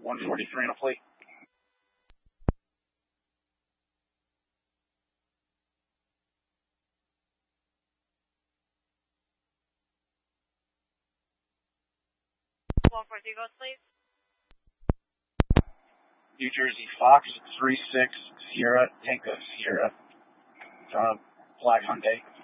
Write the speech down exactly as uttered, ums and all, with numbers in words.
one forty-three in a fleet. one forty, go please. New Jersey Fox three six Sierra Tango Sierra. Uh, Black Hyundai.